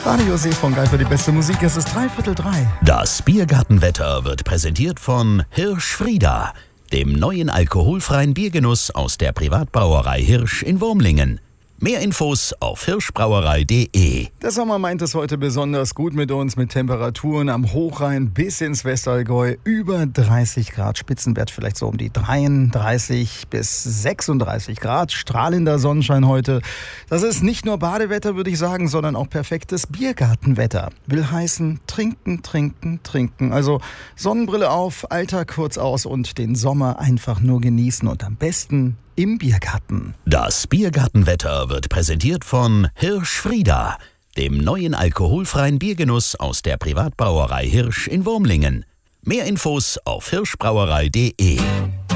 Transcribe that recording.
Radio Seefunk für die beste Musik. Es ist 3:45. Das Biergartenwetter wird präsentiert von Hirsch Frieda, dem neuen alkoholfreien Biergenuss aus der Privatbrauerei Hirsch in Wurmlingen. Mehr Infos auf hirschbrauerei.de. Der Sommer meint es heute besonders gut mit uns, mit Temperaturen am Hochrhein bis ins Westallgäu. Über 30 Grad, Spitzenwert vielleicht so um die 33 bis 36 Grad. Strahlender Sonnenschein heute. Das ist nicht nur Badewetter, würde ich sagen, sondern auch perfektes Biergartenwetter. Will heißen, trinken, trinken, trinken. Also Sonnenbrille auf, Alltag kurz aus und den Sommer einfach nur genießen und am besten im Biergarten. Das Biergartenwetter wird präsentiert von Hirsch Frieda, dem neuen alkoholfreien Biergenuss aus der Privatbrauerei Hirsch in Wurmlingen. Mehr Infos auf hirschbrauerei.de.